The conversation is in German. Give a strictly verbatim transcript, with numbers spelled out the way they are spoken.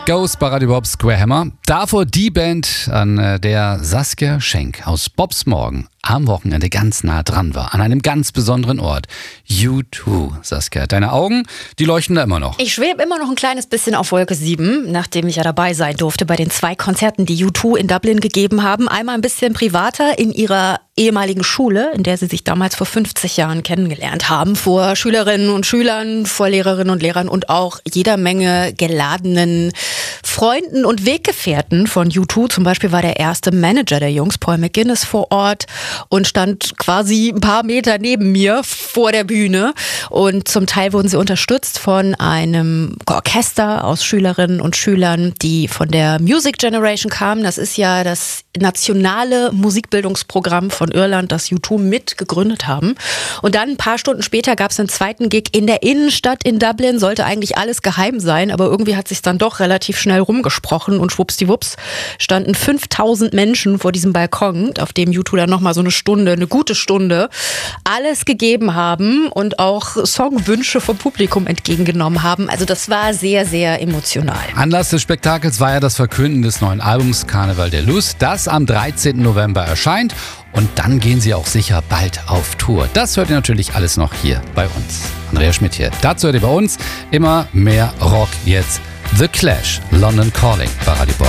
Ghost bei Radio Bob Square Hammer. Davor die Band, an der Saskia Schenk aus Bobs Morgen am Wochenende ganz nah dran war. An einem ganz besonderen Ort. U zwei, Saskia. Deine Augen, die leuchten da immer noch. Ich schwebe immer noch ein kleines bisschen auf Wolke sieben, nachdem ich ja dabei sein durfte bei den zwei Konzerten, die U zwei in Dublin gegeben haben. Einmal ein bisschen privater in ihrer ehemaligen Schule, in der sie sich damals vor fünfzig Jahren kennengelernt haben. Vor Schülerinnen und Schülern, vor Lehrerinnen und Lehrern und auch jeder Menge geladenen Freunden und Weggefährten von U zwei. Zum Beispiel war der erste Manager der Jungs, Paul McGuinness, vor Ort und stand quasi ein paar Meter neben mir vor der Bühne. Und zum Teil wurden sie unterstützt von einem Orchester aus Schülerinnen und Schülern, die von der Music Generation kamen. Das ist ja das nationale Musikbildungsprogramm von Irland, das U zwei mit gegründet haben. Und dann ein paar Stunden später gab es einen zweiten Gig in der Innenstadt in Dublin. Sollte eigentlich alles geheim sein, aber irgendwie hat sich dann doch relativ schnell rumgesprochen und schwuppsdiwupps standen fünftausend Menschen vor diesem Balkon, auf dem U zwei dann nochmal so eine Stunde, eine gute Stunde, alles gegeben haben und auch Songwünsche vom Publikum entgegengenommen haben. Also das war sehr, sehr emotional. Anlass des Spektakels war ja das Verkünden des neuen Albums Carnival der Luz, das am dreizehnten November erscheint. Und dann gehen sie auch sicher bald auf Tour. Das hört ihr natürlich alles noch hier bei uns. Andrea Schmidt hier. Dazu hört ihr bei uns immer mehr Rock jetzt. The Clash, London Calling bei Radio Bob.